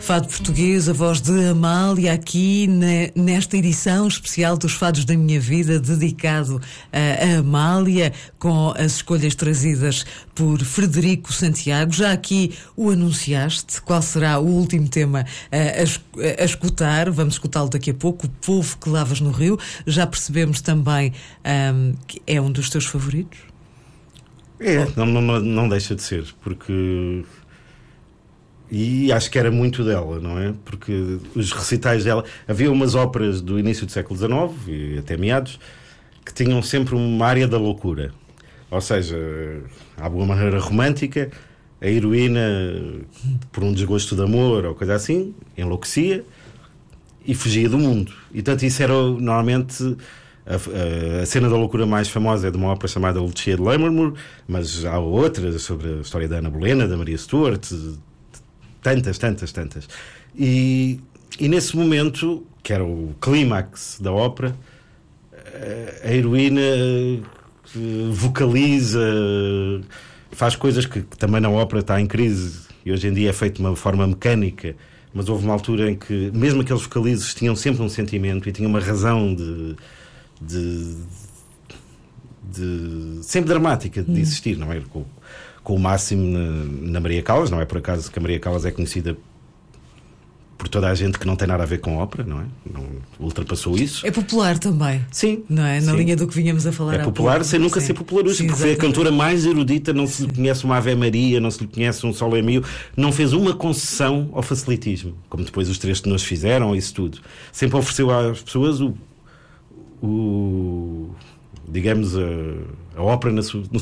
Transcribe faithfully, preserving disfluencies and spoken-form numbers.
Fado português, a voz de Amália, aqui ne, nesta edição especial dos Fados da Minha Vida, dedicado a, a Amália, com as escolhas trazidas por Frederico Santiago. Já aqui o anunciaste, qual será o último tema a, a, a escutar? Vamos escutá-lo daqui a pouco, O Povo que Lavas no Rio. Já percebemos também um, que é um dos teus favoritos? É, não, não, não deixa de ser, porque... E acho que era muito dela, não é? Porque os recitais dela... Havia umas óperas do início do século dezenove, e até meados, que tinham sempre uma área da loucura. Ou seja, de alguma maneira romântica, a heroína, por um desgosto de amor ou coisa assim, enlouquecia e fugia do mundo. E tanto isso era normalmente... A, a, a cena da loucura mais famosa é de uma ópera chamada Lucia de Lammermoor, mas há outras sobre a história da Ana Bolena, da Maria Stuart... Tantas, tantas, tantas. E, e nesse momento, que era o clímax da ópera, a heroína vocaliza, faz coisas que, que também na ópera está em crise e hoje em dia é feito de uma forma mecânica, mas houve uma altura em que mesmo aqueles vocalizes tinham sempre um sentimento e tinham uma razão de, de, de sempre dramática de existir, não é? Com, com o máximo na, na Maria Callas. Não é por acaso que a Maria Callas é conhecida por toda a gente que não tem nada a ver com ópera, não é? Não ultrapassou isso. É popular também. Sim. Não é? Na sim. linha do que vinhamos a falar É há popular pouco. sem nunca Sim. ser popularíssimo, porque foi a cantora mais erudita, não se lhe conhece uma Ave Maria, não se lhe conhece um Sole Mio, não fez uma concessão ao facilitismo, como depois os três tenores fizeram, isso tudo. Sempre ofereceu às pessoas o, o digamos, a, a ópera na sua, no